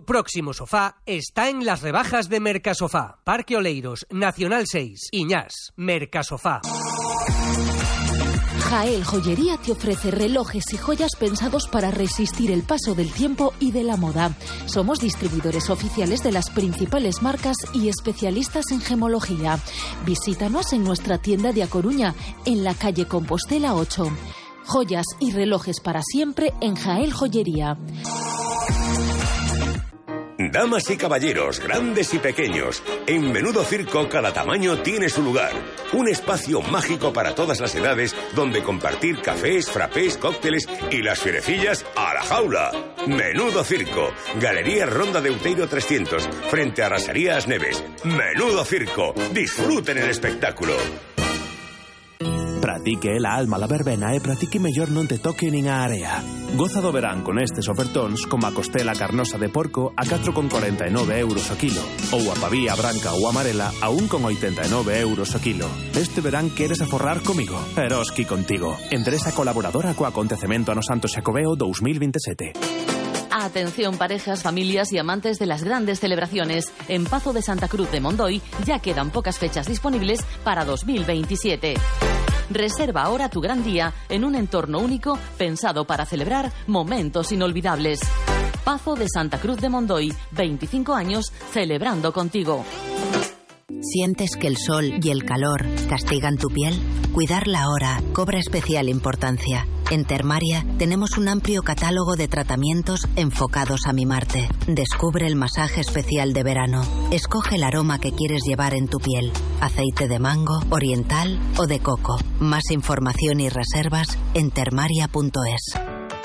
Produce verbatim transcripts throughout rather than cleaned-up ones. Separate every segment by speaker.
Speaker 1: Tu próximo sofá está en las rebajas de Mercasofá. Parque Oleiros, Nacional seis, Iñás. Mercasofá.
Speaker 2: Jael Joyería te ofrece relojes y joyas pensados para resistir el paso del tiempo y de la moda. Somos distribuidores oficiales de las principales marcas y especialistas en gemología. Visítanos en nuestra tienda de A Coruña, en la calle Compostela ocho. Joyas y relojes para siempre en Jael Joyería.
Speaker 3: Damas y caballeros, grandes y pequeños, en Menudo Circo cada tamaño tiene su lugar. Un espacio mágico para todas las edades donde compartir cafés, frappés, cócteles y las fierecillas a la jaula. Menudo Circo, Galería Ronda de Outeiro trescientos, frente a Rasarías Neves. Menudo Circo, disfruten el espectáculo.
Speaker 4: Pratique la alma la verbena e pratique mellor non te toque nin a area. Goza do verán con estes ofertóns como a costela carnosa de porco a catro con corenta e nove euros o kilo ou a pavía branca ou amarela a un con oitenta e nove euros o kilo. Este verán queres aforrar comigo? Eroski contigo. Empresa colaboradora co acontecemento Ano Santo Xacobeo dos mil veintisiete.
Speaker 5: Atención parejas, familias y amantes de las grandes celebraciones. En Pazo de Santa Cruz de Mondoy ya quedan pocas fechas disponibles para dos mil veintisiete. Reserva ahora tu gran día en un entorno único pensado para celebrar momentos inolvidables. Pazo de Santa Cruz de Mondoy, veinticinco años celebrando contigo.
Speaker 6: ¿Sientes que el sol y el calor castigan tu piel? Cuidarla ahora cobra especial importancia. En Termaria tenemos un amplio catálogo de tratamientos enfocados a mimarte. Descubre el masaje especial de verano. Escoge el aroma que quieres llevar en tu piel. Aceite de mango, oriental o de coco. Más información y reservas en termaria punto es.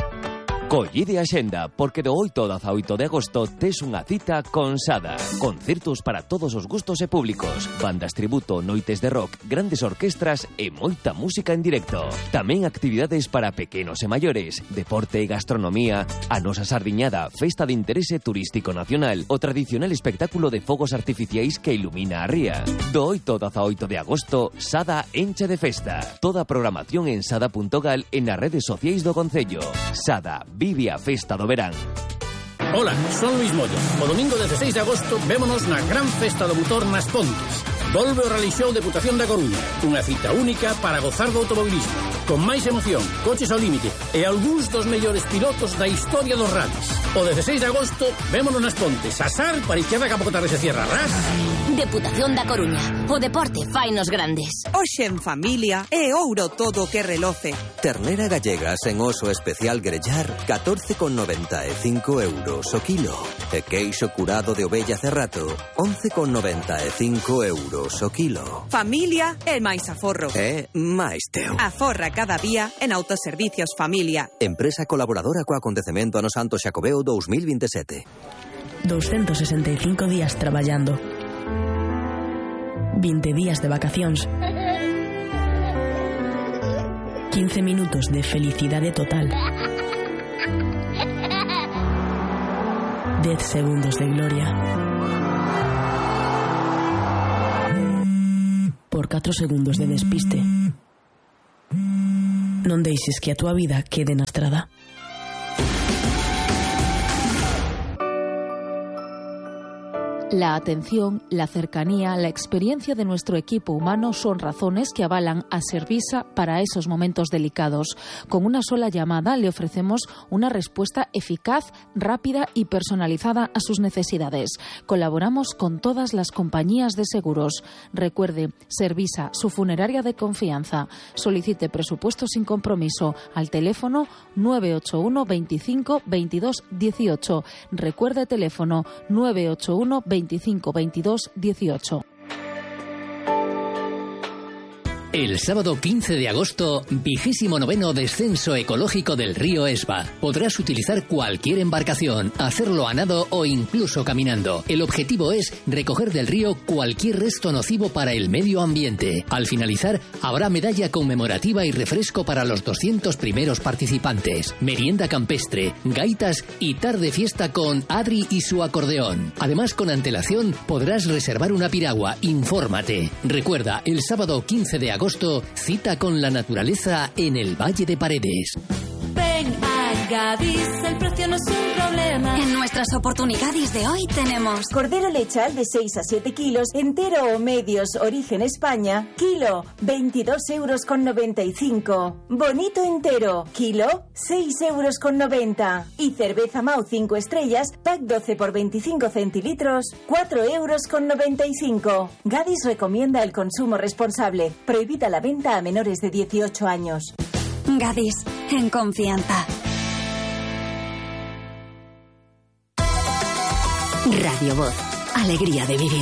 Speaker 7: Collide a xenda, porque do oito ao dezaoito de agosto tes unha cita con Sada. Concertos para todos os gustos e públicos. Bandas tributo, noites de rock, grandes orquestras e moita música en directo. Tamén actividades para pequenos e maiores, deporte e gastronomía, a nosa sardiñada, festa de interese turístico nacional, o tradicional espectáculo de fogos artificiais que ilumina a ría. Do oito ao dezaoito de agosto, Sada enche de festa. Toda a programación en sada punto gal e nas redes sociais do Concello. Sada, vive a festa do verán.
Speaker 8: Hola, son Luis Moyo. O domingo dezasseis de agosto vémonos na gran festa do motor nas Pontes. Volve o Rally Show Deputación da Coruña. Unha cita única para gozar do automobilismo. Con máis emoción, coches ao límite e algúns dos mellores pilotos da historia dos rallies. O dezasseis de agosto vémonos nas Pontes. Asar para izquierda que a pouco tarde se cierra. Ras.
Speaker 9: Deputación da Coruña. O deporte fainos grandes.
Speaker 10: Hoxe en familia é ouro todo o que reloce.
Speaker 11: Ternera gallegas en oso especial grellar, catorce con noventa e cinco euros o kilo. E queixo curado de ovella cerrato, once con noventa e cinco euros o kilo.
Speaker 10: Familia é máis aforro.
Speaker 11: É máis teu.
Speaker 10: Aforra cada día en Autoservicios Familia.
Speaker 11: Empresa colaboradora co acontecemento Ano Santo Xacobeo dos mil veintisiete.
Speaker 12: doscientos sesenta e cinco días traballando. vinte días de vacacións. quince minutos de felicidade total. dez segundos de gloria. Por catro segundos de despiste. Non deixes que a túa vida quede na estrada.
Speaker 2: La atención, la cercanía, la experiencia de nuestro equipo humano son razones que avalan a Servisa para esos momentos delicados. Con una sola llamada le ofrecemos una respuesta eficaz, rápida y personalizada a sus necesidades. Colaboramos con todas las compañías de seguros. Recuerde, Servisa, su funeraria de confianza. Solicite presupuesto sin compromiso al teléfono nueve ocho uno veinticinco veintidós dieciocho. Recuerde teléfono nueve ocho uno veinticinco veintidós dieciocho.
Speaker 13: El sábado quince de agosto, vigésimo noveno descenso ecológico del río Esba. Podrás utilizar cualquier embarcación, hacerlo a nado o incluso caminando. El objetivo es recoger del río cualquier resto nocivo para el medio ambiente. Al finalizar, habrá medalla conmemorativa y refresco para los doscientos primeros participantes. Merienda campestre, gaitas y tarde fiesta con Adri y su acordeón. Además, con antelación, podrás reservar una piragua. Infórmate. Recuerda, el sábado quince de agosto, cita con la naturaleza en el Valle de Paredes.
Speaker 14: Ven a Gadis, el precio no es un problema. En nuestras oportunidades de hoy tenemos
Speaker 15: cordero lechal de seis a siete kilos, entero o medios, origen España, kilo, veintidós euros con noventa y cinco. Bonito entero, kilo, seis euros con noventa. Y cerveza Mau cinco estrellas, pack doce por veinticinco centilitros, cuatro euros con noventa y cinco. Gadis recomienda el consumo responsable. Prohibida la venta a menores de dieciocho años.
Speaker 14: Gadis, en confianza.
Speaker 16: Radio Voz, alegría de vivir.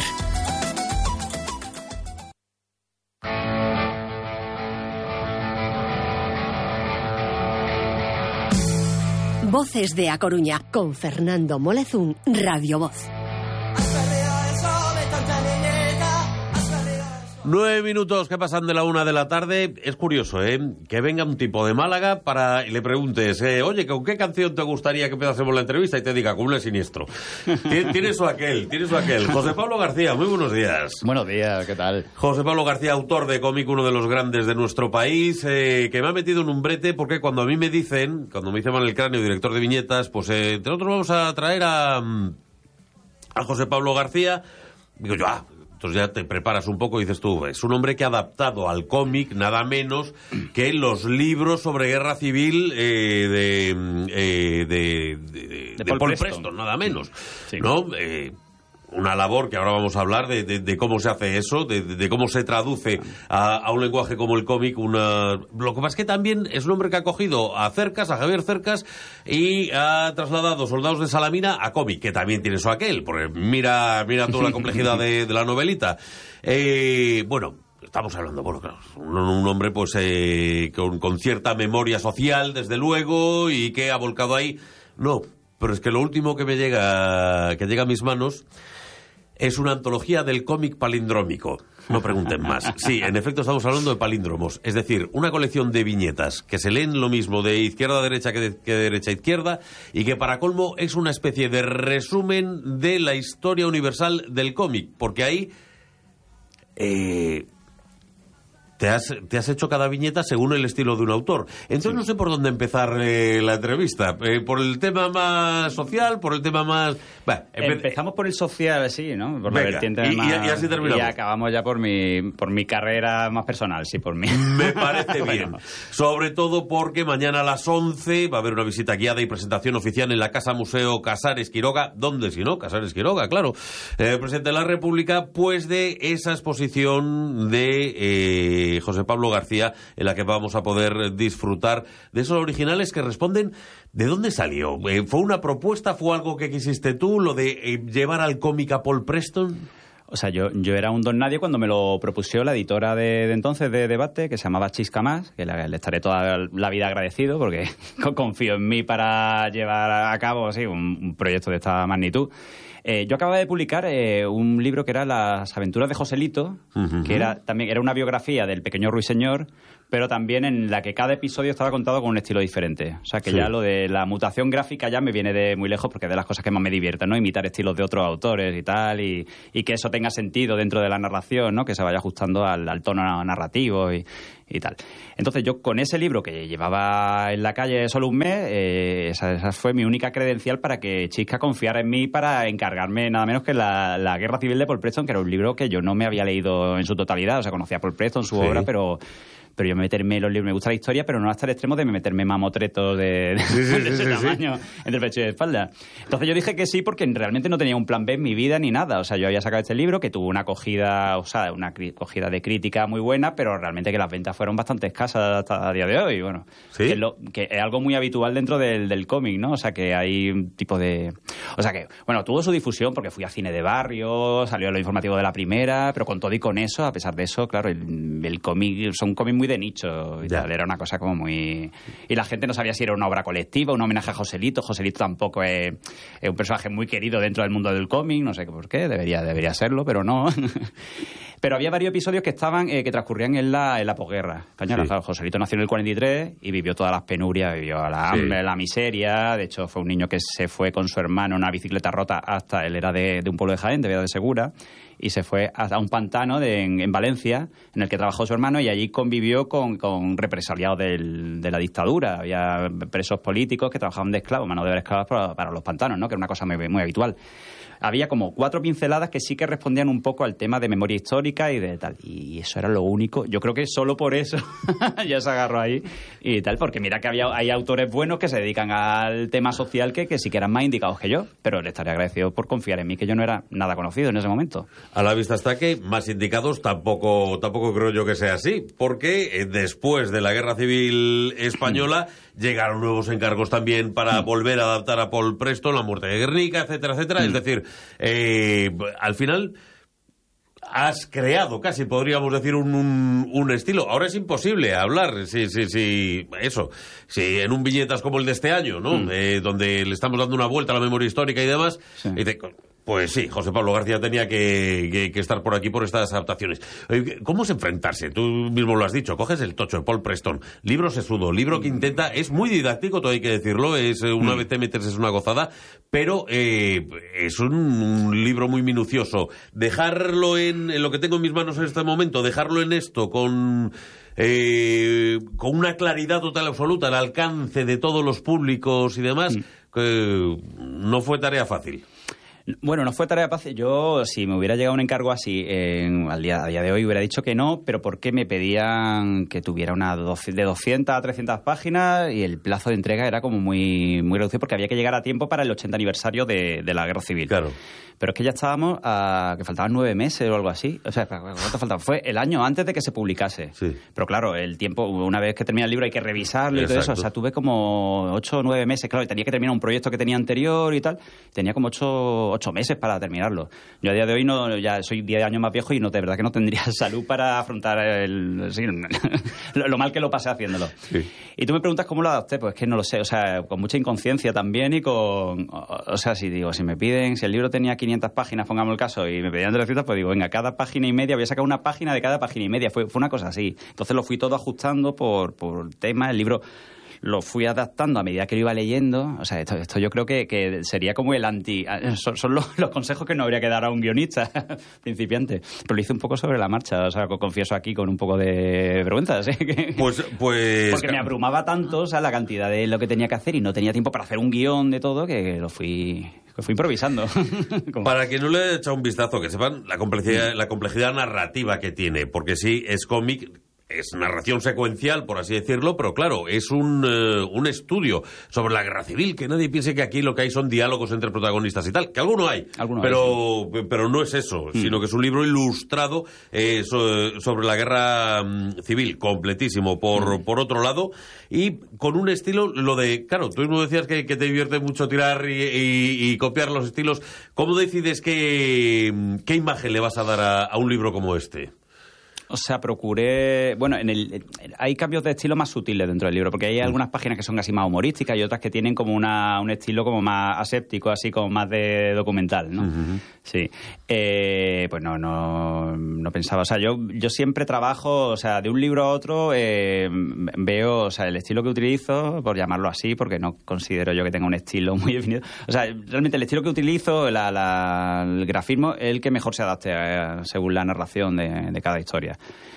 Speaker 16: Voces de A Coruña, con Fernando Molezún, Radio Voz.
Speaker 17: Nueve minutos que pasan de la una de la tarde. Es curioso, ¿eh? Que venga un tipo de Málaga para y le preguntes, eh, oye, ¿con qué canción te gustaría que empezásemos la entrevista? Y te diga, Cumple Siniestro. Tienes o aquel, tienes o aquel. José Pablo García, muy buenos días.
Speaker 18: Buenos días, ¿qué tal?
Speaker 17: José Pablo García, autor de cómic, uno de los grandes de nuestro país, eh, que me ha metido en un brete porque cuando a mí me dicen, cuando me dice Manuel Cráneo, director de viñetas, pues eh, entre otros vamos a traer a, a José Pablo García, digo yo, ah, entonces ya te preparas un poco y dices tú, es un hombre que ha adaptado al cómic nada menos que los libros sobre guerra civil eh, de, eh, de, de, de, de Paul, Paul Preston. Preston, nada menos, sí. ¿No? Eh, una labor que ahora vamos a hablar de, de, de cómo se hace eso, de, de cómo se traduce a, a un lenguaje como el cómic. Una... Lo que pasa es que también es un hombre que ha cogido a Cercas, a Javier Cercas, y ha trasladado Soldados de Salamina a cómic, que también tiene eso aquel, porque mira, mira toda la complejidad de, de la novelita. Eh, bueno... Estamos hablando, bueno, claro, un, un hombre pues eh, con, con cierta memoria social, desde luego, y que ha volcado ahí. No, pero es que lo último que me llega, que llega a mis manos es una antología del cómic palindrómico. No pregunten más. Sí, en efecto estamos hablando de palíndromos. Es decir, una colección de viñetas que se leen lo mismo de izquierda a derecha que de, que de derecha a izquierda, y que para colmo es una especie de resumen de la historia universal del cómic. Porque ahí... Eh, Te has, te has hecho cada viñeta según el estilo de un autor. Entonces sí. No sé por dónde empezar eh, la entrevista. Eh, ¿Por el tema más social? ¿Por el tema más...? Bah, empe...
Speaker 18: Empezamos por el social, sí, ¿no? Por
Speaker 17: Venga,
Speaker 18: la vertiente
Speaker 17: y,
Speaker 18: más...
Speaker 17: y, y así terminamos.
Speaker 18: Y acabamos ya por mi, por mi carrera más personal, sí, por mí.
Speaker 17: Me parece bien. Bueno. Sobre todo porque mañana a las once va a haber una visita guiada y presentación oficial en la Casa Museo Casares Quiroga. ¿Dónde si no? Casares Quiroga, claro. Eh, presidente de la República, pues de esa exposición de... Eh, José Pablo García, en la que vamos a poder disfrutar de esos originales que responden. ¿De dónde salió? ¿Fue una propuesta? ¿Fue algo que quisiste tú? ¿Lo de eh, llevar al cómic a Paul Preston?
Speaker 18: O sea, yo, yo era un don nadie cuando me lo propusió la editora de, de entonces de Debate, que se llamaba Chisca Más, que le, le estaré toda la vida agradecido porque confío en mí para llevar a cabo sí, un, un proyecto de esta magnitud. Eh, yo acababa de publicar eh, un libro que era Las aventuras de Joselito, uh-huh. que era también era una biografía del pequeño ruiseñor, pero también en la que cada episodio estaba contado con un estilo diferente. O sea, que sí. Ya lo de la mutación gráfica ya me viene de muy lejos porque es de las cosas que más me divierten, ¿no? Imitar estilos de otros autores y tal, y, y que eso tenga sentido dentro de la narración, ¿no? Que se vaya ajustando al, al tono narrativo y, y tal. Entonces yo con ese libro que llevaba en la calle solo un mes, eh, esa, esa fue mi única credencial para que Chisca confiara en mí para encargarme nada menos que la, la Guerra Civil de Paul Preston, que era un libro que yo no me había leído en su totalidad. O sea, conocía a Paul Preston, su sí. obra, pero... pero yo me meterme en los libros, me gusta la historia, pero no hasta el extremo de meterme mamotretos de, de, sí, sí, de ese sí, tamaño sí. entre el pecho y la espalda. Entonces yo dije que sí porque realmente no tenía un plan B en mi vida ni nada. O sea, yo había sacado este libro que tuvo una acogida, o sea, una acogida de crítica muy buena, pero realmente que las ventas fueron bastante escasas hasta el día de hoy. Bueno, ¿sí? que, es lo, que es algo muy habitual dentro del, del cómic, ¿no? O sea, que hay un tipo de... O sea, que, bueno, tuvo su difusión porque fui a cine de barrio, salió en lo informativo de La Primera, pero con todo y con eso, a pesar de eso, claro, el, el cómic, son cómics muy de nicho y tal, era una cosa como muy... Y la gente no sabía si era una obra colectiva, un homenaje a Joselito. Joselito tampoco es, es un personaje muy querido dentro del mundo del cómic, no sé por qué, debería, debería serlo, pero no. Pero había varios episodios que estaban eh, que transcurrían en la, en la posguerra española. Sí. Claro, Joselito nació en el cuarenta y tres y vivió todas las penurias, vivió la hambre, sí. la miseria. De hecho, fue un niño que se fue con su hermano en una bicicleta rota hasta... Él era de, de un pueblo de Jaén, de Villa de Segura. y se fue a un pantano de, en, en Valencia, en el que trabajó su hermano, y allí convivió con, con represaliados del, de la dictadura. Había presos políticos que trabajaban de esclavos, mano de obra esclavos para, para los pantanos, ¿no? Que era una cosa muy, muy habitual. Había como cuatro pinceladas que sí que respondían un poco al tema de memoria histórica y de tal. Y eso era lo único. Yo creo que solo por eso ya se agarró ahí y tal. Porque mira que había, hay autores buenos que se dedican al tema social que, que sí que eran más indicados que yo. Pero le estaré agradecido por confiar en mí, que yo no era nada conocido en ese momento.
Speaker 17: A la vista está que más indicados tampoco, tampoco creo yo que sea así. Porque eh, después de la Guerra Civil Española llegaron nuevos encargos también para volver a adaptar a Paul Preston, La muerte de Guernica, etcétera, etcétera. Es decir, Eh, al final has creado, casi podríamos decir, un, un, un estilo. Ahora es imposible hablar, sí, sí, sí, eso, sí, en un viñetas como el de este año, ¿no? Mm. Eh, donde le estamos dando una vuelta a la memoria histórica y demás. Sí. Y te, pues sí, José Pablo García tenía que, que, que estar por aquí por estas adaptaciones. ¿Cómo es enfrentarse? Tú mismo lo has dicho, coges el tocho de Paul Preston, libro sesudo, libro que intenta, es muy didáctico, todo hay que decirlo, es una mm. vez te metes es una gozada, pero eh, es un, un libro muy minucioso. Dejarlo en, en lo que tengo en mis manos en este momento, dejarlo en esto con... Eh, con una claridad total absoluta, al alcance de todos los públicos y demás, mm. que no fue tarea fácil.
Speaker 18: Bueno, no fue tarea fácil. Yo, si me hubiera llegado un encargo así eh, al día, a día de hoy, hubiera dicho que no, pero porque me pedían que tuviera una de doscientas a trescientas páginas y el plazo de entrega era como muy, muy reducido porque había que llegar a tiempo para el ochenta aniversario de, de la Guerra Civil.
Speaker 17: Claro.
Speaker 18: Pero es que ya estábamos a que faltaban nueve meses o algo así. O sea, ¿cuánto faltaba? Fue el año antes de que se publicase.
Speaker 17: Sí.
Speaker 18: Pero claro, el tiempo, una vez que termina el libro hay que revisarlo. Exacto. Y todo eso. O sea, tuve como ocho o nueve meses. Claro, y tenía que terminar un proyecto que tenía anterior y tal. Tenía como ocho, ocho meses para terminarlo. Yo a día de hoy no, ya soy diez años más viejo y no, de verdad que no tendría salud para afrontar el, sí, lo, lo mal que lo pasé haciéndolo. Sí. Y tú me preguntas cómo lo adapté. Pues es que no lo sé. O sea, con mucha inconsciencia también y con... O, o sea, si digo, si me piden, si el libro tenía quinientas páginas, pongamos el caso, y me pedían trescientas, pues digo, venga, cada página y media, voy a sacar una página de cada página y media. Fue, fue una cosa así. Entonces lo fui todo ajustando por, por tema. El libro lo fui adaptando a medida que lo iba leyendo. O sea, esto, esto yo creo que, que sería como el anti... Son, son los, los consejos que no habría que dar a un guionista principiante. Pero lo hice un poco sobre la marcha. O sea, confieso aquí con un poco de vergüenza. ¿Sí?
Speaker 17: Pues, pues...
Speaker 18: Porque me abrumaba tanto, o sea, la cantidad de lo que tenía que hacer y no tenía tiempo para hacer un guión de todo que lo fui... Lo fui improvisando.
Speaker 17: Para que no le haya echado un vistazo, que sepan la complejidad, la complejidad narrativa que tiene, porque sí, es cómic, es narración secuencial, por así decirlo, pero claro, es un, uh, un estudio sobre la guerra civil, que nadie piense que aquí lo que hay son diálogos entre protagonistas y tal, que alguno hay,
Speaker 18: ¿Alguno
Speaker 17: pero,
Speaker 18: hay, sí.
Speaker 17: pero no es eso, mm. sino que es un libro ilustrado eh, so, sobre la guerra um, civil, completísimo, por, mm. por otro lado, y con un estilo, lo de, claro, tú mismo decías que, que te divierte mucho tirar y, y, y copiar los estilos. ¿Cómo decides qué, qué imagen le vas a dar a, a un libro como este?
Speaker 18: O sea, procuré... Bueno, en el, hay cambios de estilo más sutiles dentro del libro, porque hay algunas páginas que son casi más humorísticas y otras que tienen como una, un estilo como más aséptico, así como más de documental, ¿no? Uh-huh. Sí. Eh, pues no, no, no pensaba... O sea, yo, yo siempre trabajo, o sea, de un libro a otro eh, veo, o sea, el estilo que utilizo, por llamarlo así, porque no considero yo que tenga un estilo muy definido. O sea, realmente el estilo que utilizo, la, la, el grafismo, es el que mejor se adapte a, según la narración de, de cada historia.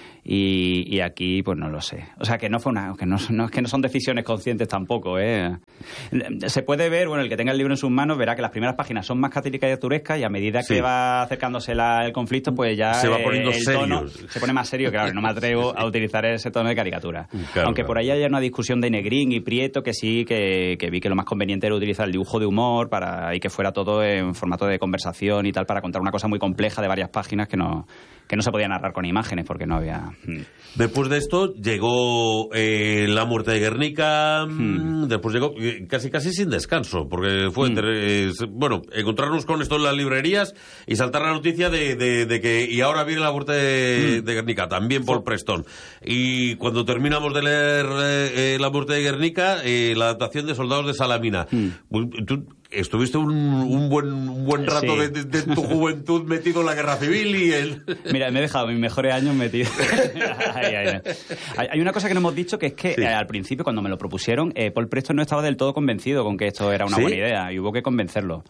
Speaker 18: Y, y aquí, pues no lo sé. O sea, que no fue una, que no, no, que no son decisiones conscientes tampoco, ¿eh? Se puede ver, bueno, el que tenga el libro en sus manos verá que las primeras páginas son más catíricas y arturescas y a medida que sí. va acercándose la, el conflicto, pues ya
Speaker 17: se va poniendo
Speaker 18: el
Speaker 17: serio.
Speaker 18: tono se pone más serio. Claro, no me atrevo a utilizar ese tono de caricatura.
Speaker 17: Claro,
Speaker 18: Aunque
Speaker 17: claro.
Speaker 18: por ahí haya una discusión de Negrín y Prieto que sí, que, que vi que lo más conveniente era utilizar el dibujo de humor para y que fuera todo en formato de conversación y tal, para contar una cosa muy compleja de varias páginas que no... que no se podía narrar con imágenes porque no había...
Speaker 17: Después de esto llegó eh, La muerte de Guernica, hmm. después llegó eh, casi casi sin descanso, porque fue, hmm. eh, bueno, encontrarnos con esto en las librerías y saltar la noticia de, de, de que, y ahora viene La muerte de, hmm. de Guernica, también Paul Preston. Y cuando terminamos de leer eh, La muerte de Guernica, eh, la adaptación de Soldados de Salamina. Hmm. ¿Tú estuviste un, un, buen, un buen rato sí. de, de, de tu juventud metido en la guerra civil y el...
Speaker 18: Mira, me he dejado mis mejores años metido. ay, ay, ay. Hay una cosa que no hemos dicho, que es que sí. eh, al principio, cuando me lo propusieron, eh, Paul Preston no estaba del todo convencido con que esto era una ¿Sí? buena idea y hubo que convencerlo.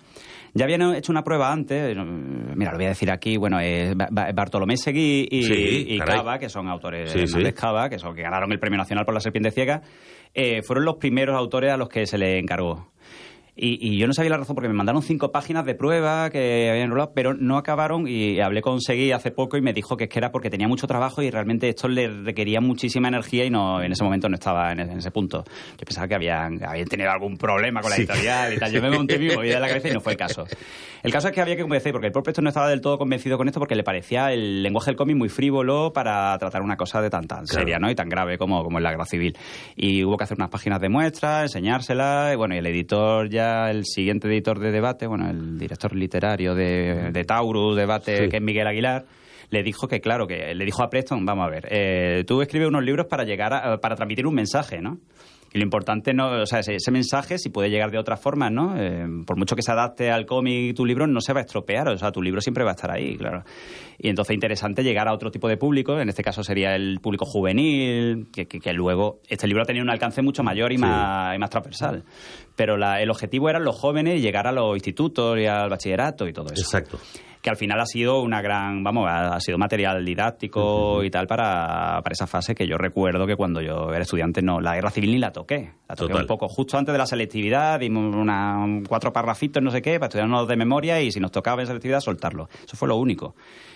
Speaker 18: Ya habían hecho una prueba antes, mira, lo voy a decir aquí, bueno, eh, Bartolomé Seguí y,
Speaker 17: sí,
Speaker 18: y Cava, que son autores
Speaker 17: sí,
Speaker 18: de
Speaker 17: sí.
Speaker 18: Cava, que son que ganaron el Premio Nacional por La Serpiente Ciega, eh, fueron los primeros autores a los que se les encargó. Y, y yo no sabía la razón porque me mandaron cinco páginas de prueba que habían enrolado, pero no acabaron, y hablé con Seguí hace poco y me dijo que es que era porque tenía mucho trabajo y realmente esto le requería muchísima energía y no en ese momento no estaba en ese, en ese punto. Yo pensaba que habían, habían tenido algún problema con la editorial sí. y tal. Yo me monté mi movida en la cabeza y no fue el caso. El caso es que había que convencer, porque el propio esto no estaba del todo convencido con esto porque le parecía el lenguaje del cómic muy frívolo para tratar una cosa de tan tan claro. seria, ¿no? Y tan grave como, como es la guerra civil. Y hubo que hacer unas páginas de muestra, enseñárselas, y bueno, y el editor ya, el siguiente editor de Debate, bueno, el director literario de, de Taurus, Debate, sí. que es Miguel Aguilar, le dijo que, claro, que le dijo a Preston, vamos a ver, eh, tú escribes unos libros para llegar a, para transmitir un mensaje, ¿no? Y lo importante, no, o sea, ese, ese mensaje, si puede llegar de otras formas, ¿no? Eh, por mucho que se adapte al cómic tu libro, no se va a estropear, o sea, tu libro siempre va a estar ahí, claro. Y entonces es interesante llegar a otro tipo de público, en este caso sería el público juvenil, que, que, que luego este libro ha tenido un alcance mucho mayor y, sí. más, y más transversal. Pero la, el objetivo eran los jóvenes y llegar a los institutos y al bachillerato y todo eso.
Speaker 17: Exacto.
Speaker 18: Que al final ha sido una gran, vamos, ha sido material didáctico uh-huh. y tal para, para esa fase que yo recuerdo que cuando yo era estudiante no, la guerra civil ni la toqué. La toqué Total. un poco justo antes de la selectividad, dimos una, cuatro parrafitos, no sé qué, para estudiarnos de memoria y si nos tocaba en selectividad soltarlo. Eso fue lo único.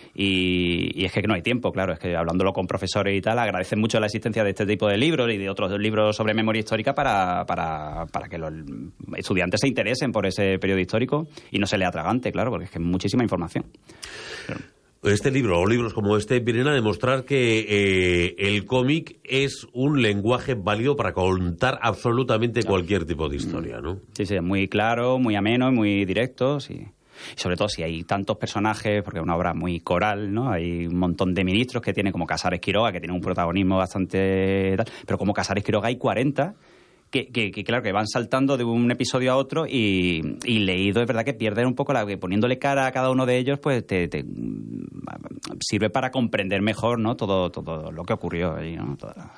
Speaker 18: Y, y es que no hay tiempo, claro, es que hablándolo con profesores y tal, agradecen mucho la existencia de este tipo de libros y de otros libros sobre memoria histórica para, para, para que los estudiantes se interesen por ese periodo histórico y no se lea atragante, claro, porque es que es muchísima información. Pero...
Speaker 17: Este libro, o libros como este, vienen a demostrar que eh, el cómic es un lenguaje válido para contar absolutamente cualquier tipo de historia, ¿no?
Speaker 18: Sí, sí, muy claro, muy ameno, muy directo, sí. Y sobre todo si hay tantos personajes, porque es una obra muy coral, ¿no? Hay un montón de ministros que tiene, como Casares Quiroga, que tiene un protagonismo bastante tal, pero como Casares Quiroga hay cuarenta que, que, que claro, que van saltando de un episodio a otro y, y leído es verdad que pierden un poco la que poniéndole cara a cada uno de ellos, pues te, te sirve para comprender mejor, ¿no? Todo, todo lo que ocurrió ahí, ¿no? Toda la...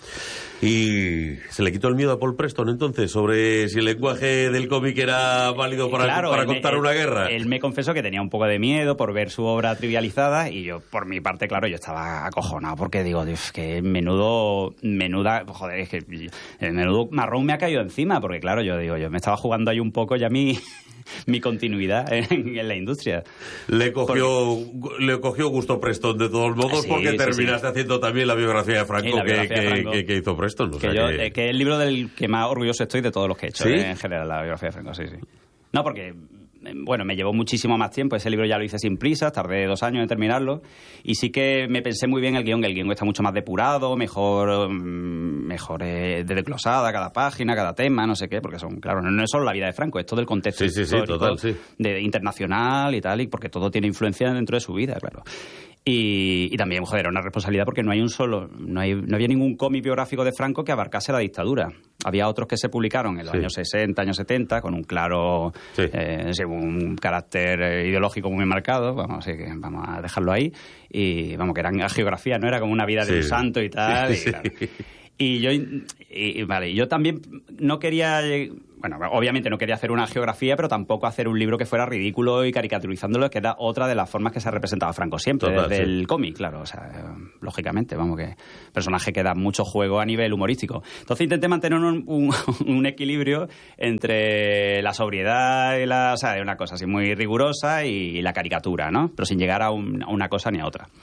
Speaker 17: Y se le quitó el miedo a Paul Preston entonces sobre si el lenguaje del cómic era válido para,
Speaker 18: claro,
Speaker 17: para
Speaker 18: él,
Speaker 17: contar
Speaker 18: él,
Speaker 17: una guerra.
Speaker 18: Él me confesó que tenía un poco de miedo por ver su obra trivializada y yo, por mi parte, claro, yo estaba acojonado porque digo, Dios, que menudo, menuda, joder, es que el menudo marrón me ha caído encima porque, claro, yo digo, yo me estaba jugando ahí un poco ya mi... mi continuidad en, en la industria.
Speaker 17: Le cogió porque... le cogió gusto Preston de todos modos sí, porque sí, terminaste sí. haciendo también la biografía de Franco,
Speaker 18: biografía
Speaker 17: que,
Speaker 18: de Franco.
Speaker 17: Que, que hizo Preston. O
Speaker 18: que,
Speaker 17: sea
Speaker 18: yo,
Speaker 17: que...
Speaker 18: Eh, que es el libro del que más orgulloso estoy de todos los que he hecho,
Speaker 17: ¿Sí?
Speaker 18: eh, en general, la biografía de Franco, sí, sí. No, porque... Bueno, me llevó muchísimo más tiempo. Ese libro ya lo hice sin prisas, tardé dos años en terminarlo. Y sí que me pensé muy bien el guión, que el guión está mucho más depurado, mejor, mejor eh, desglosada cada página, cada tema, no sé qué, porque son, claro, no es solo la vida de Franco, es todo el contexto
Speaker 17: sí, sí,
Speaker 18: histórico,
Speaker 17: sí, total, sí.
Speaker 18: de, internacional y tal, y porque todo tiene influencia dentro de su vida, claro. Y, y también, joder, era una responsabilidad porque no hay un solo, no, hay, no había ningún cómic biográfico de Franco que abarcase la dictadura. Había otros que se publicaron en los sí. años sesenta, años setenta, con un claro, sí. eh, un carácter ideológico muy marcado, vamos, así que vamos a dejarlo ahí, y vamos, que eran geografía, no era como una vida sí. de un santo y tal, y, claro. y yo, y, y, vale, yo también no quería... Bueno, obviamente no quería hacer una geografía, pero tampoco hacer un libro que fuera ridículo y caricaturizándolo, que era otra de las formas que se ha representado a Franco siempre, Total, desde sí. el cómic, claro. O sea, lógicamente, vamos, que personaje que da mucho juego a nivel humorístico. Entonces intenté mantener un, un, un equilibrio entre la sobriedad y la... O sea, una cosa así muy rigurosa y la caricatura, ¿no? Pero sin llegar a, un, a una cosa ni a otra.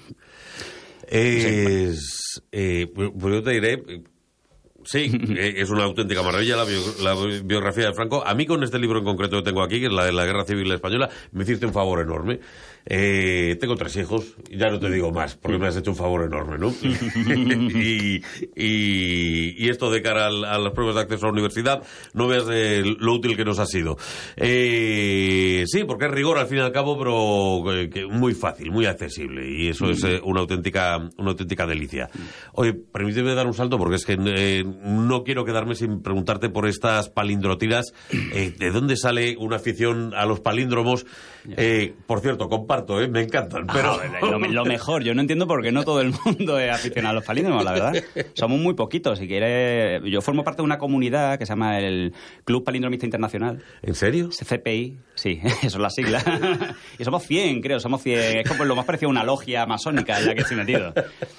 Speaker 17: Es... Sí, eh, pues yo te diré... Sí, es una auténtica maravilla la, bio, la biografía de Franco. A mí con este libro en concreto que tengo aquí, que es la de la Guerra Civil Española, me hiciste un favor enorme. Eh, tengo tres hijos, ya no te digo más, porque me has hecho un favor enorme, ¿no? y, y, y esto de cara al, a las pruebas de acceso a la universidad, no veas eh, lo útil que nos ha sido. Eh, sí, porque es rigor al fin y al cabo, pero eh, que muy fácil, muy accesible, y eso es eh, una auténtica una auténtica delicia. Oye, permíteme dar un salto, porque es que... Eh, no quiero quedarme sin preguntarte por estas palindrotiras. Eh, ¿De dónde sale una afición a los palíndromos? Eh, por cierto, comparto, ¿eh? Me encantan. Pero...
Speaker 18: Ah, lo, lo mejor, yo no entiendo por qué no todo el mundo es aficionado a los palíndromos, la verdad. Somos muy poquitos. Si quieres, yo formo parte de una comunidad que se llama el Club Palindromista Internacional.
Speaker 17: ¿En serio?
Speaker 18: C P I, sí, eso es la sigla. Y somos cien, creo, somos cien. Es como lo más parecido a una logia masónica en la que estoy metido.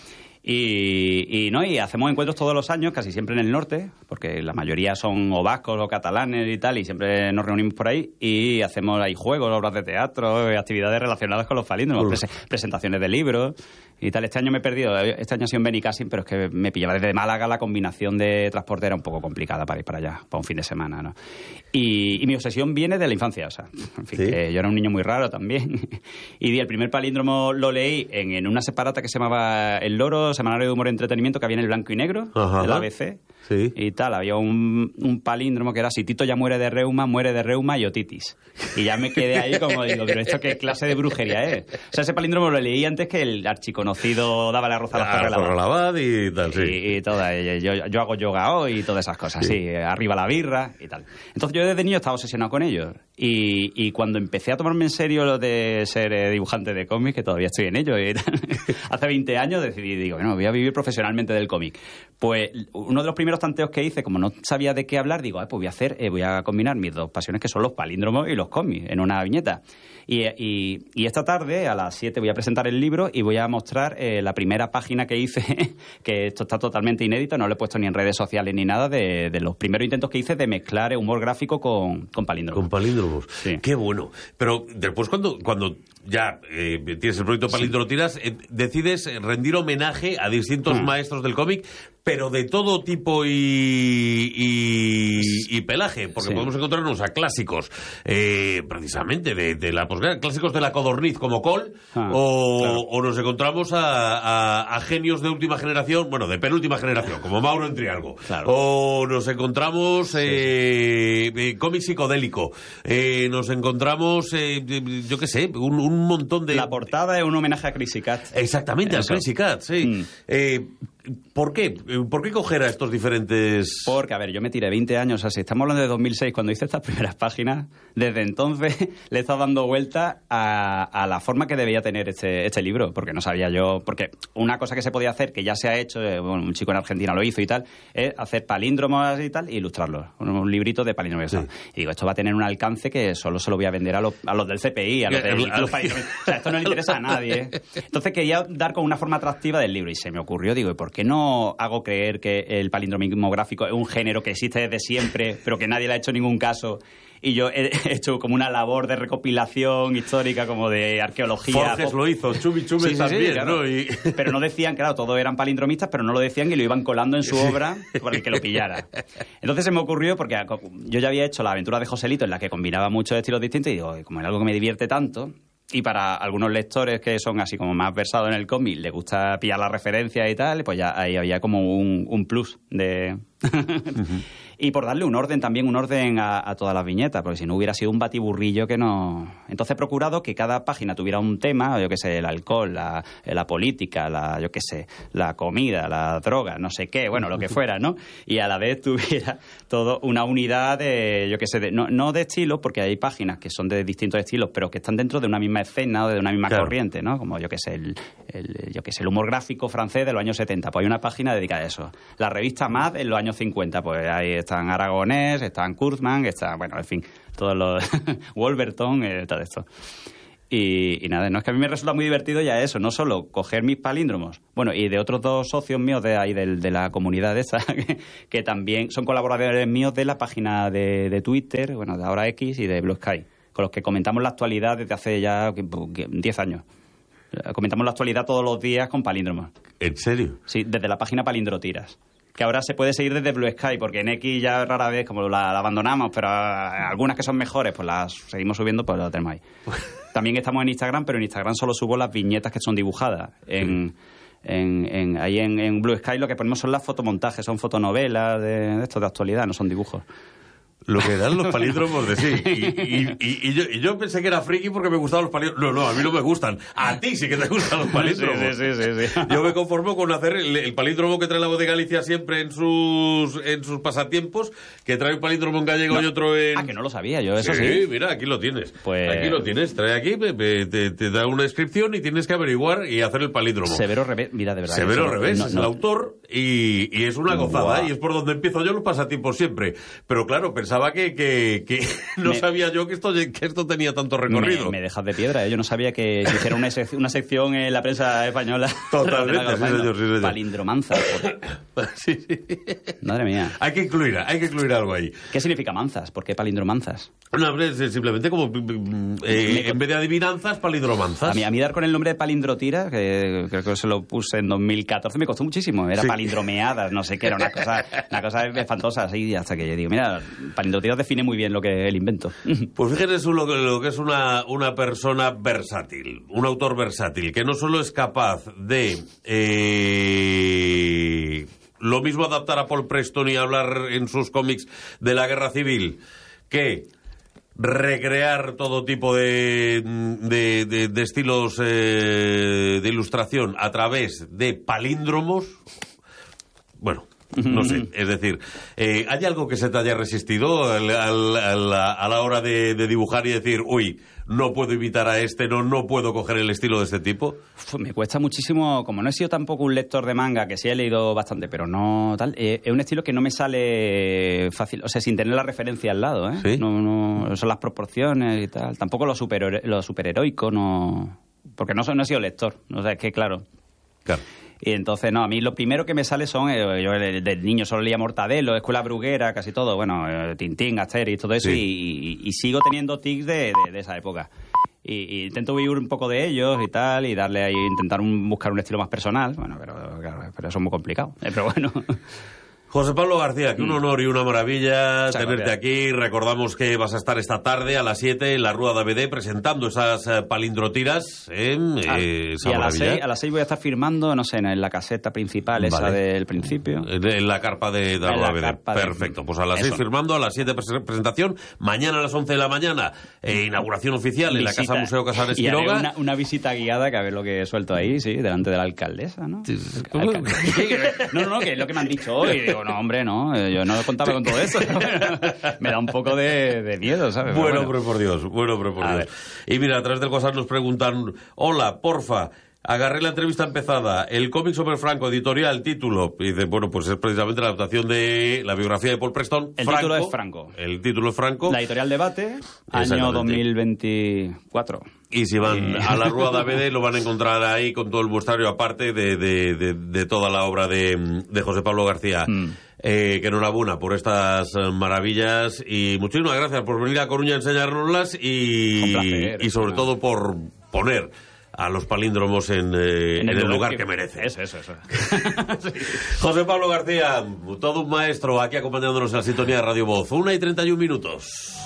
Speaker 18: Y, y no y hacemos encuentros todos los años, casi siempre en el norte, porque la mayoría son o vascos o catalanes y tal, y siempre nos reunimos por ahí y hacemos ahí juegos, obras de teatro, actividades relacionadas con los palíndromos, pres presentaciones de libros y tal. Este año me he perdido, este año ha sido en Benicassim, pero es que me pillaba desde Málaga, la combinación de transporte era un poco complicada para ir para allá, para un fin de semana, ¿no? Y, y mi obsesión viene de la infancia, o sea, en fin, ¿sí? Que yo era un niño muy raro también. Y el primer palíndromo lo leí en, en una separata que se llamaba El Loro, Semanario de Humor y Entretenimiento, que había en el blanco y negro, ajá, del A B C, sí. Y tal. Había un, un palíndromo que era: si Tito ya muere de reuma, muere de reuma y otitis. Y ya me quedé ahí como digo, pero ¿esto qué clase de brujería es? O sea, ese palíndromo lo leí antes que el archiconocido Daba la Roza a la
Speaker 17: Torrelabad y tal, sí.
Speaker 18: Y, y toda, yo, yo hago yoga hoy y todas esas cosas, sí. Sí, arriba la birra y tal. Entonces yo desde niño estaba obsesionado con ellos. Y, y cuando empecé a tomarme en serio lo de ser eh, dibujante de cómics, que todavía estoy en ello, y tal, hace veinte años decidí, digo, bueno, voy a vivir profesionalmente del cómic. Pues uno de los primeros tanteos que hice, como no sabía de qué hablar, digo, ah, pues voy a hacer, eh, voy a combinar mis dos pasiones, que son los palíndromos y los cómics, en una viñeta. Y, y, y esta tarde, a las siete, voy a presentar el libro y voy a mostrar eh, la primera página que hice, que esto está totalmente inédito, no lo he puesto ni en redes sociales ni nada, de, de los primeros intentos que hice de mezclar humor gráfico con, con palíndromos.
Speaker 17: Con palíndromos. Sí. Qué bueno. Pero después, cuando, cuando ya eh, tienes el proyecto Palindrotiras, eh, decides rendir homenaje a distintos mm. maestros del cómic, pero de todo tipo y, y, y pelaje, porque sí. podemos encontrarnos a clásicos, eh, precisamente, de, de la posguerra, clásicos de la codorniz como Col, ah, o, claro. o nos encontramos a, a, a genios de última generación, bueno, de penúltima generación, como Mauro en Trialgo, claro. o nos encontramos eh, sí, sí. Eh, cómic psicodélico, eh, nos encontramos, eh, yo qué sé, un, un montón de...
Speaker 18: La portada es un homenaje a Crazy Cat.
Speaker 17: Exactamente, Eso. a Crazy Cat, sí. Mm. Eh, ¿Por qué? ¿Por qué coger a estos diferentes...?
Speaker 18: Porque, a ver, yo me tiré veinte años, así, estamos hablando de dos mil seis, cuando hice estas primeras páginas, desde entonces le he estado dando vuelta a, a la forma que debía tener este, este libro, porque no sabía yo... Porque una cosa que se podía hacer, que ya se ha hecho, bueno, un chico en Argentina lo hizo y tal, es hacer palíndromos y tal, e ilustrarlos, un, un librito de palíndromos. Sí. Y digo, esto va a tener un alcance que solo se lo voy a vender a los, a los del C P I, a los, de, a los palíndromos. O sea, esto no le interesa a nadie. Entonces quería dar con una forma atractiva del libro, y se me ocurrió, digo, ¿y por qué no hago creer que el palindromismo gráfico es un género que existe desde siempre, pero que nadie le ha hecho ningún caso? Y yo he hecho como una labor de recopilación histórica, como de arqueología.
Speaker 17: Forges lo hizo, Chumi Chumi sí, también, sí, sí, claro. ¿no? Y...
Speaker 18: Pero no decían, claro, todos eran palindromistas, pero no lo decían y lo iban colando en su sí. obra para el que lo pillara. Entonces se me ocurrió, porque yo ya había hecho la aventura de Joselito, en la que combinaba muchos estilos distintos, y digo, como es algo que me divierte tanto... Y para algunos lectores que son así como más versados en el cómic, les gusta pillar la referencia y tal, pues ya ahí había como un, un plus de... uh-huh. Y por darle un orden también, un orden a, a todas las viñetas, porque si no hubiera sido un batiburrillo que no... Entonces he procurado que cada página tuviera un tema, yo qué sé, el alcohol, la, la política, la, yo qué sé, la comida, la droga, no sé qué, bueno, lo que fuera, ¿no? Y a la vez tuviera todo una unidad de, yo qué sé, de, no, no de estilos, porque hay páginas que son de distintos estilos, pero que están dentro de una misma escena o de una misma claro. corriente, ¿no? Como, yo qué sé, el, el, yo qué sé, el humor gráfico francés de los años setenta, pues hay una página dedicada a eso. La revista Mad en los años cincuenta, pues ahí están Aragonés, están Kurzman, está, bueno, en fin, todos los... Wolverton, eh, todo esto. Y, y nada, no es que a mí me resulta muy divertido ya eso, no solo coger mis palíndromos, bueno, y de otros dos socios míos de ahí, de, de la comunidad esa, que, que también son colaboradores míos de la página de, de Twitter, bueno, de ahora X y de Blue Sky, con los que comentamos la actualidad desde hace ya diez años. Comentamos la actualidad todos los días con palíndromos.
Speaker 17: ¿En serio?
Speaker 18: Sí, desde la página Palindrotiras. Que ahora se puede seguir desde Blue Sky, porque en X ya rara vez, como la, la abandonamos, pero algunas que son mejores, pues las seguimos subiendo, pues las tenemos ahí. También estamos en Instagram, pero en Instagram solo subo las viñetas que son dibujadas. En, en, en, ahí en, en Blue Sky lo que ponemos son las fotomontajes, son fotonovelas de, de esto de actualidad, no son dibujos.
Speaker 17: Lo que eran los palíndromos de sí. Y, y, y, y, yo, y yo pensé que era friki porque me gustaban los palíndromos. No, no, a mí no me gustan. A ti sí que te gustan los palíndromos.
Speaker 18: Sí, sí, sí, sí, sí.
Speaker 17: Yo me conformo con hacer el, el palíndromo que trae la Voz de Galicia siempre en sus en sus pasatiempos, que trae un palíndromo en gallego
Speaker 18: no.
Speaker 17: y otro en...
Speaker 18: Ah, que no lo sabía yo, eso sí.
Speaker 17: Sí, mira, aquí lo tienes.
Speaker 18: Pues...
Speaker 17: Aquí lo tienes. Trae aquí, te, te, te da una descripción y tienes que averiguar y hacer el palíndromo.
Speaker 18: Severo Revés, mira, de verdad.
Speaker 17: Severo Revés,
Speaker 18: no,
Speaker 17: es
Speaker 18: no.
Speaker 17: el autor y, y es una gozada.
Speaker 18: Wow.
Speaker 17: Y es por donde empiezo yo los pasatiempos siempre. Pero claro, pensaba que... que que no
Speaker 18: me,
Speaker 17: sabía yo que esto, que esto tenía tanto recorrido.
Speaker 18: Me, me dejas de piedra, ¿eh? Yo no sabía que se hiciera una, sec, una sección en la prensa española.
Speaker 17: Totalmente, sí, señor, sí, señor.
Speaker 18: Palindromanza.
Speaker 17: Sí, sí.
Speaker 18: Madre mía.
Speaker 17: Hay que incluir, hay que incluir algo ahí.
Speaker 18: ¿Qué significa manzas? ¿Por qué palindromanzas?
Speaker 17: No, es simplemente como eh, en vez de adivinanzas, palindromanzas.
Speaker 18: A mí, a mí dar con el nombre de palindrotira, que creo que se lo puse en dos mil catorce, me costó muchísimo. Era sí. palindromeadas, no sé qué, era una cosa, una cosa espantosa así, hasta que yo digo, mira, palindrotira define muy bien lo que el invento.
Speaker 17: Pues fíjense lo que, lo que es una, una persona versátil, un autor versátil, que no solo es capaz de eh, lo mismo adaptar a Paul Preston y hablar en sus cómics de la guerra civil, que recrear todo tipo de, de, de, de estilos eh, de ilustración a través de palíndromos. Bueno, no sé, es decir, eh, ¿hay algo que se te haya resistido al, al, a, la, a la hora de, de dibujar y decir, uy, no puedo imitar a este, no, no puedo coger el estilo de este tipo?
Speaker 18: Uf, me cuesta muchísimo, como no he sido tampoco un lector de manga, que sí he leído bastante, pero no tal, eh, es un estilo que no me sale fácil, o sea, sin tener la referencia al lado, ¿eh?
Speaker 17: ¿Sí?
Speaker 18: No, no, son las proporciones y tal, tampoco lo, super, lo superheroico, no, porque no, no he sido lector, o sea, es que claro.
Speaker 17: Claro.
Speaker 18: Y entonces, no, a mí lo primero que me sale son, eh, yo de niño solo leía Mortadelo, Escuela Bruguera, casi todo, bueno, eh, Tintín, Asterix, todo eso, sí. y, y, y sigo teniendo tics de, de, de esa época. Y, y intento vivir un poco de ellos y tal, y darle ahí, intentar un, buscar un estilo más personal, bueno, pero, claro, pero eso es muy complicado, eh, pero bueno...
Speaker 17: José Pablo García, que un honor y una maravilla
Speaker 18: Muchas
Speaker 17: tenerte
Speaker 18: gracias.
Speaker 17: aquí. Recordamos que vas a estar esta tarde a las siete en la Rúa de A B D presentando esas eh, palindrotiras. ¿eh?
Speaker 18: Ah,
Speaker 17: eh, esa
Speaker 18: y a las,
Speaker 17: maravilla.
Speaker 18: seis, a las seis voy a estar firmando, no sé, en la caseta principal,
Speaker 17: Vale.
Speaker 18: esa del principio.
Speaker 17: En, en la carpa de, de la Rúa de A B D. Perfecto,
Speaker 18: de...
Speaker 17: pues a las
Speaker 18: Eso.
Speaker 17: seis firmando, a las siete presentación. Mañana a las once de la mañana, eh, inauguración oficial en la
Speaker 18: Visita.
Speaker 17: Casa Museo Casares
Speaker 18: Y haré
Speaker 17: Quiroga.
Speaker 18: una, una visita guiada, que a ver lo que he suelto ahí, sí, delante de la alcaldesa, ¿no? Alcalde. No, no, no, que es lo que me han dicho hoy. Digo, no, hombre, no, yo no contaba con todo eso. Me da un poco de, de miedo, ¿sabes?
Speaker 17: Bueno,
Speaker 18: bueno,
Speaker 17: hombre, por Dios, bueno, hombre, por
Speaker 18: A
Speaker 17: Dios.
Speaker 18: ver.
Speaker 17: Y mira, a través del WhatsApp nos preguntan, hola, porfa, agarré la entrevista empezada, el cómic sobre Franco, editorial, título. Y dice, bueno, pues es precisamente la adaptación de la biografía de Paul Preston.
Speaker 18: El
Speaker 17: Franco,
Speaker 18: título es Franco.
Speaker 17: El título es Franco.
Speaker 18: La editorial Debate, año dos mil veinticuatro.
Speaker 17: Y si van
Speaker 18: Y...
Speaker 17: a la Rúa de A B D lo van a encontrar ahí con todo el muestrario aparte de, de, de, de toda la obra de, de José Pablo García. Mm. Eh, que enhorabuena por estas maravillas y muchísimas gracias por venir a Coruña a enseñárnoslas y,
Speaker 18: placer,
Speaker 17: y sobre todo por poner a los palíndromos en, eh, en, el, en el lugar que, que merecen.
Speaker 18: Eso, eso, eso.
Speaker 17: Sí. José Pablo García, todo un maestro aquí acompañándonos en la sintonía de Radio Voz. Una y treinta y un minutos.